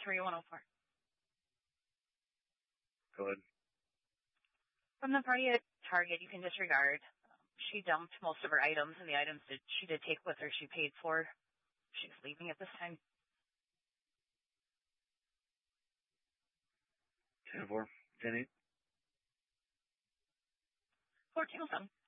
3104. Go ahead. From the party at Target, you can disregard. She dumped most of her items, and the items she did take with her she paid for. She's leaving at this time. 10-4. 10-8. 1407.